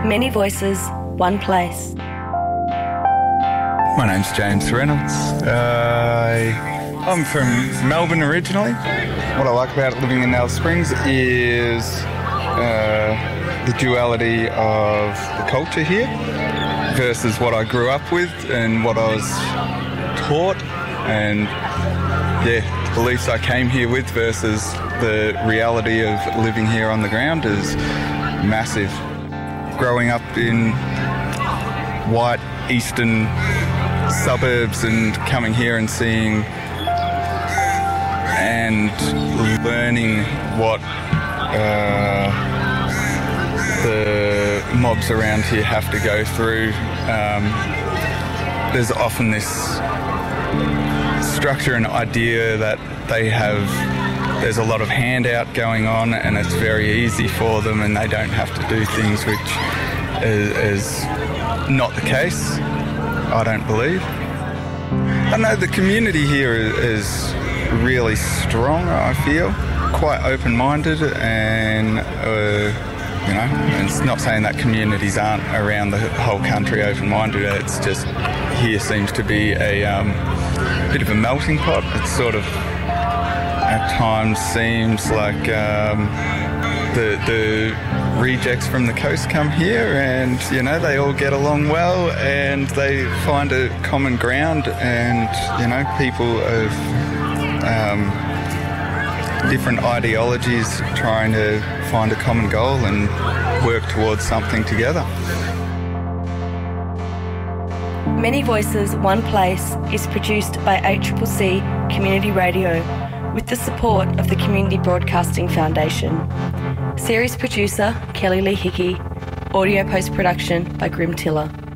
Many voices, one place. My name's James Reynolds. I'm from Melbourne originally. What I like about living in Alice Springs is the duality of the culture here versus what I grew up with and what I was taught, and the beliefs I came here with versus the reality of living here on the ground is massive. Growing up in white eastern suburbs and coming here and seeing and learning what the mobs around here have to go through. There's often this structure and idea that there's a lot of handout going on and it's very easy for them and they don't have to do things, which is not the case, I don't believe. I know the community here is really strong, I feel, quite open-minded, and it's not saying that communities aren't around the whole country open-minded, it's just here seems to be a bit of a melting pot. It sort of at times seems like the rejects from the coast come here and, they all get along well and they find a common ground, and, people of different ideologies trying to find a common goal and work towards something together. Many Voices, One Place is produced by ACCC Community Radio with the support of the Community Broadcasting Foundation. Series producer Kelly Lee Hickey. Audio post-production by Grim Tiller.